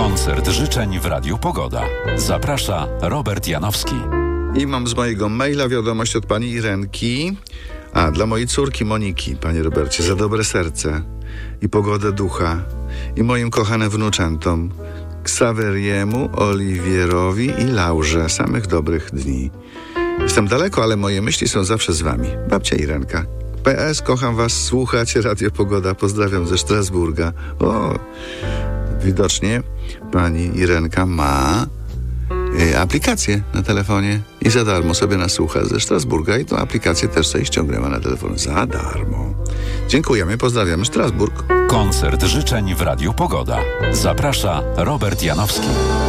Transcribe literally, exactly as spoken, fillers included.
Koncert życzeń w Radiu Pogoda. Zaprasza Robert Janowski. I mam z mojego maila wiadomość od pani Irenki. A, dla mojej córki Moniki, panie Robercie, za dobre serce i pogodę ducha. I moim kochanym wnuczętom, Ksaweriemu, Oliwierowi i Laurze, samych dobrych dni. Jestem daleko, ale moje myśli są zawsze z wami. Babcia Irenka. P S. Kocham was, słuchacie Radio Pogoda. Pozdrawiam ze Strasburga. O, widocznie pani Irenka ma y, aplikację na telefonie i za darmo sobie nas słucha ze Strasburga i tą aplikację też sobie ściągnęła na telefon za darmo. Dziękujemy, pozdrawiamy Strasburg. Koncert życzeń w Radiu Pogoda. Zaprasza Robert Janowski.